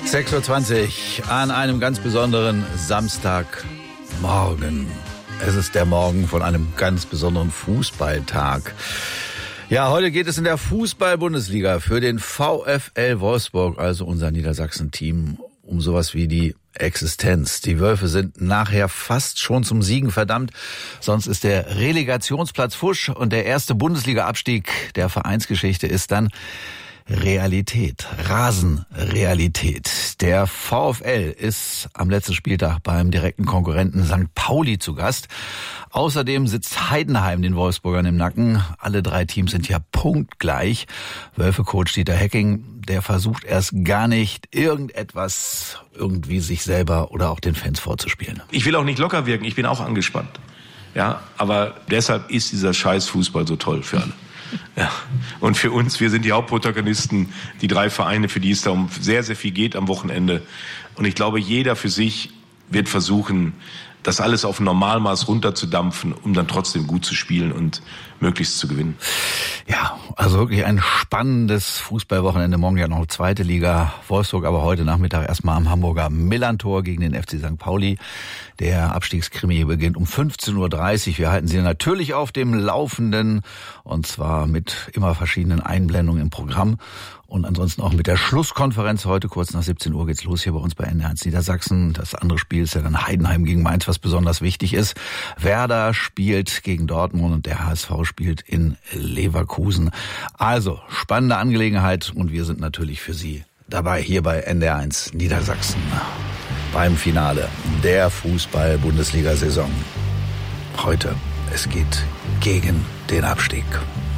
6:20 Uhr an einem ganz besonderen Samstagmorgen. Es ist der Morgen von einem ganz besonderen Fußballtag. Ja, heute geht es in der Fußball-Bundesliga für den VfL Wolfsburg, also unser Niedersachsen-Team, um sowas wie die Existenz. Die Wölfe sind nachher fast schon zum Siegen verdammt, sonst ist der Relegationsplatz futsch und der erste Bundesliga-Abstieg der Vereinsgeschichte ist dann Realität, Rasenrealität. Der VfL ist am letzten Spieltag beim direkten Konkurrenten St. Pauli zu Gast. Außerdem sitzt Heidenheim den Wolfsburgern im Nacken. Alle drei Teams sind ja punktgleich. Wölfe-Coach Dieter Hecking, der versucht erst gar nicht irgendetwas irgendwie sich selber oder auch den Fans vorzuspielen. Ich will auch nicht locker wirken, ich bin auch angespannt. Ja, aber deshalb ist dieser Scheiß-Fußball so toll für alle. Ja. Und für uns, wir sind die Hauptprotagonisten, die drei Vereine, für die es da um sehr, sehr viel geht am Wochenende. Und ich glaube, jeder für sich wird versuchen, das alles auf ein Normalmaß runterzudampfen, um dann trotzdem gut zu spielen und möglichst zu gewinnen. Ja, also wirklich ein spannendes Fußballwochenende. Morgen ja noch zweite Liga. Wolfsburg aber heute Nachmittag erstmal am Hamburger Millerntor gegen den FC St. Pauli. Der Abstiegskrimi beginnt um 15:30 Uhr. Wir halten Sie natürlich auf dem Laufenden und zwar mit immer verschiedenen Einblendungen im Programm. Und ansonsten auch mit der Schlusskonferenz heute kurz nach 17 Uhr geht's los hier bei uns bei NDR1 Niedersachsen. Das andere Spiel ist ja dann Heidenheim gegen Mainz, was besonders wichtig ist. Werder spielt gegen Dortmund und der HSV spielt in Leverkusen. Also spannende Angelegenheit und wir sind natürlich für Sie dabei hier bei NDR1 Niedersachsen beim Finale der Fußball-Bundesliga-Saison. Heute, es geht gegen den Abstieg.